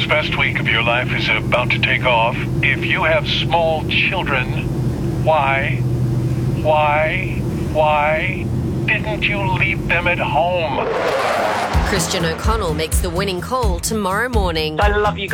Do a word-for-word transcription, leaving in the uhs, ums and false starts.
world's best week of your life is about to take off. If you have small children, why, why, why didn't you leave them at home? Christian O'Connell makes the winning call tomorrow morning. I love you guys.